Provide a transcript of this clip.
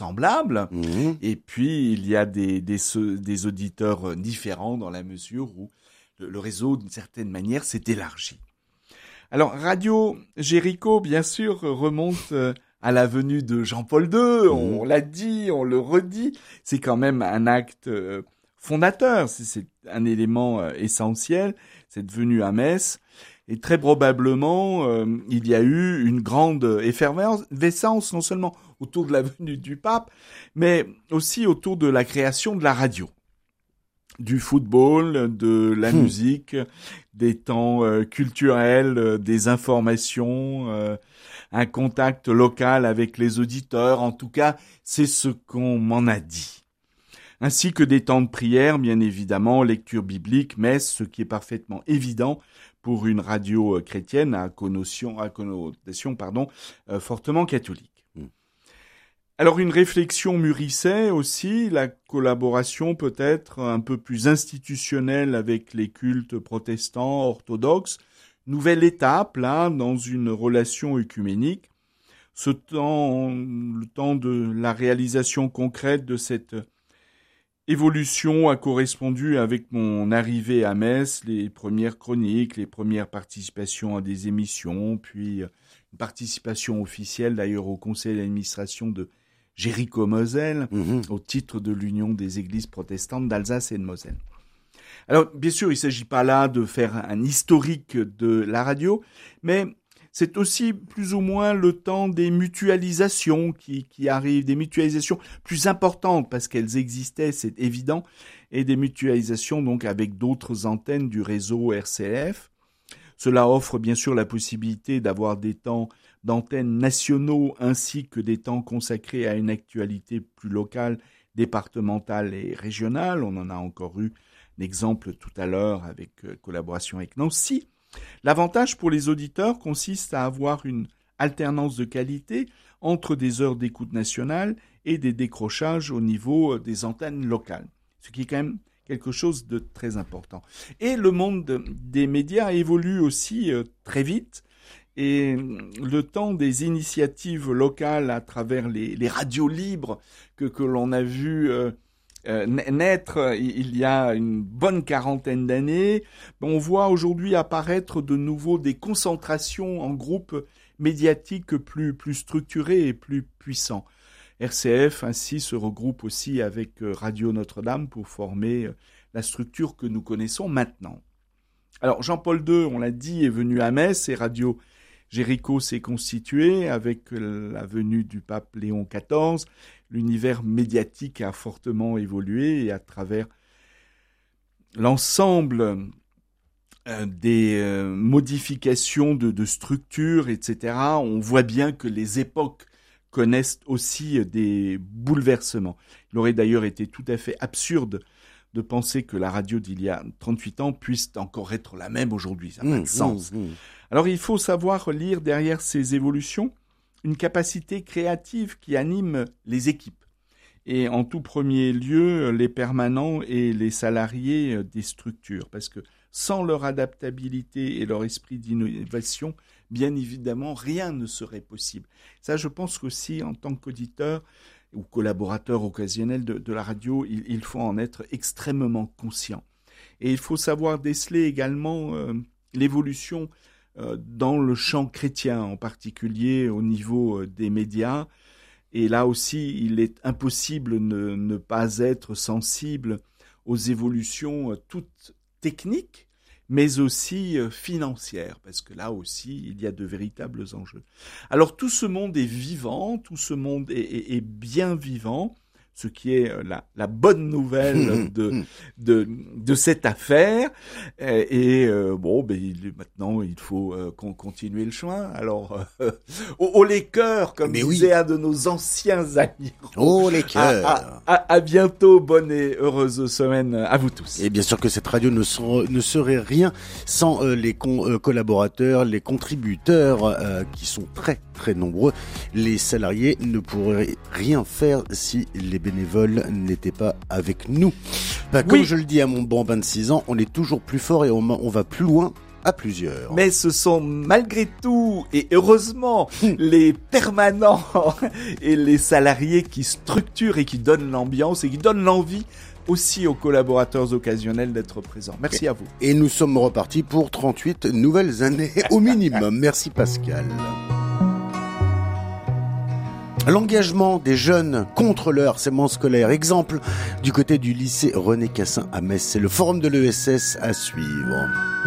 semblables. Et puis, il y a des auditeurs différents dans la mesure où le réseau, d'une certaine manière, s'est élargi. Alors, Radio Jéricho, bien sûr, remonte à la venue de Jean-Paul II. On l'a dit, on le redit. C'est quand même un acte fondateur. C'est un élément essentiel, cette venue à Metz. Et très probablement, il y a eu une grande effervescence, non seulement autour de la venue du pape, mais aussi autour de la création de la radio, du football, de la musique, des temps culturels, des informations, un contact local avec les auditeurs. En tout cas, c'est ce qu'on m'en a dit. Ainsi que des temps de prière, bien évidemment, lecture biblique, messe, ce qui est parfaitement évident pour une radio chrétienne à connotation fortement catholique. Alors une réflexion mûrissait aussi, la collaboration peut-être un peu plus institutionnelle avec les cultes protestants, orthodoxes, nouvelle étape là dans une relation œcuménique. Le temps de la réalisation concrète de cette évolution a correspondu avec mon arrivée à Metz, les premières chroniques, les premières participations à des émissions, puis une participation officielle d'ailleurs au conseil d'administration de Jéricho-Moselle, au titre de l'Union des églises protestantes d'Alsace et de Moselle. Alors, bien sûr, il ne s'agit pas là de faire un historique de la radio, mais c'est aussi plus ou moins le temps des mutualisations qui arrivent, des mutualisations plus importantes parce qu'elles existaient, c'est évident, et des mutualisations donc avec d'autres antennes du réseau RCF. Cela offre bien sûr la possibilité d'avoir des temps d'antennes nationaux ainsi que des temps consacrés à une actualité plus locale, départementale et régionale. On en a encore eu l'exemple tout à l'heure avec collaboration avec Nancy. L'avantage pour les auditeurs consiste à avoir une alternance de qualité entre des heures d'écoute nationale et des décrochages au niveau des antennes locales, ce qui est quand même quelque chose de très important. Et le monde des médias évolue aussi très vite, et le temps des initiatives locales à travers les radios libres que l'on a vu naître il y a une bonne quarantaine d'années, on voit aujourd'hui apparaître de nouveau des concentrations en groupes médiatiques plus structurés et plus puissants. RCF ainsi se regroupe aussi avec Radio Notre-Dame pour former la structure que nous connaissons maintenant. Alors Jean-Paul II, on l'a dit, est venu à Metz et Radio Jéricho s'est constitué avec la venue du pape Léon XIV. L'univers médiatique a fortement évolué et à travers l'ensemble des modifications de structure, etc., on voit bien que les époques connaissent aussi des bouleversements. Il aurait d'ailleurs été tout à fait absurde de penser que la radio d'il y a 38 ans puisse encore être la même aujourd'hui. Ça n'a pas de sens. Alors il faut savoir lire derrière ces évolutions une capacité créative qui anime les équipes. Et en tout premier lieu, les permanents et les salariés des structures. Parce que sans leur adaptabilité et leur esprit d'innovation, bien évidemment, rien ne serait possible. Ça, je pense qu'aussi, en tant qu'auditeur ou collaborateur occasionnel de la radio, il faut en être extrêmement conscient. Et il faut savoir déceler également l'évolution dans le champ chrétien, en particulier au niveau des médias. Et là aussi, il est impossible de ne pas être sensible aux évolutions toutes techniques, mais aussi financières, parce que là aussi, il y a de véritables enjeux. Alors tout ce monde est vivant, tout ce monde est bien vivant, ce qui est la bonne nouvelle de cette affaire. Maintenant, il faut continuer le chemin. Alors, au les cœurs, comme disait un de nos anciens amis. Oh les cœurs. À bientôt, bonne et heureuse semaine à vous tous. Et bien sûr que cette radio ne serait rien sans les collaborateurs, les contributeurs qui sont très très nombreux. Les salariés ne pourraient rien faire si les bénévoles n'étaient pas avec nous. Comme je le dis à mon bon 26 ans, on est toujours plus fort et on va plus loin à plusieurs. Mais ce sont malgré tout, et heureusement, les permanents et les salariés qui structurent et qui donnent l'ambiance et qui donnent l'envie aussi aux collaborateurs occasionnels d'être présents. Merci à vous. Et nous sommes repartis pour 38 nouvelles années au minimum. Merci Pascal. L'engagement des jeunes contre le harcèlement scolaire. Exemple du côté du lycée René Cassin à Metz. C'est le forum de l'ESS à suivre.